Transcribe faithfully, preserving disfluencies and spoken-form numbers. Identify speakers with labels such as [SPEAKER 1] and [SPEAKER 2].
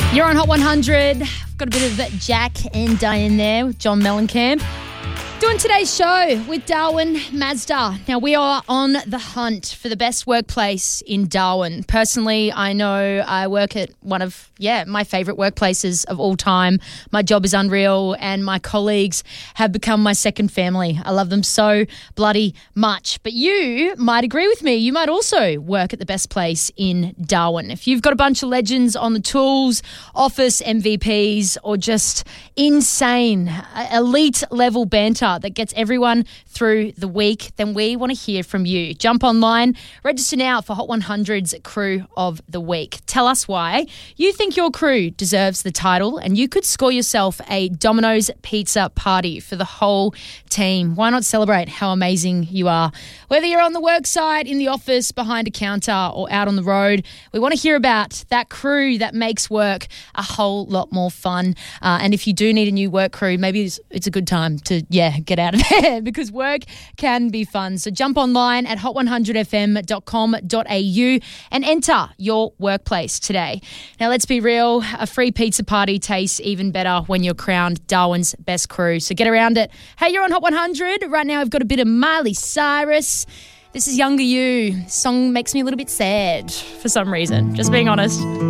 [SPEAKER 1] You're on Hot one hundred. I've got a bit of Jack and Diane there with John Mellencamp. Doing today's show with Darwin Mazda. Now, we are on the hunt for the best workplace in Darwin. Personally, I know I work at one of, yeah, my favourite workplaces of all time. My job is unreal and my colleagues have become my second family. I love them so bloody much. But you might agree with me. You might also work at the best place in Darwin. If you've got a bunch of legends on the tools, office M V Ps, or just insane, elite level banter that gets everyone through the week, then we want to hear from you. Jump online, register now for Hot one hundred's Crew of the Week. Tell us why you think your crew deserves the title, and you could score yourself a Domino's pizza party for the whole team. Why not celebrate how amazing you are? Whether you're on the work site, in the office, behind a counter, or out on the road, we want to hear about that crew that makes work a whole lot more fun. Uh, and if you do need a new work crew, maybe it's, it's a good time to, yeah, get out of there because work can be fun. So jump online at hot one hundred f m dot com dot a u and enter your workplace today. Now, let's be real. A free pizza party tastes even better when you're crowned Darwin's best crew. So get around it. Hey, you're on Hot one hundred. Right now, I've got a bit of Miley Cyrus. This is Younger You. This song makes me a little bit sad for some reason, just being honest.